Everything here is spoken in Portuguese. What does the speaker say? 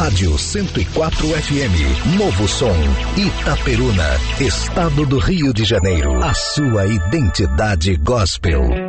Rádio 104 FM, Novo Som, Itaperuna, Estado do Rio de Janeiro. A sua identidade gospel.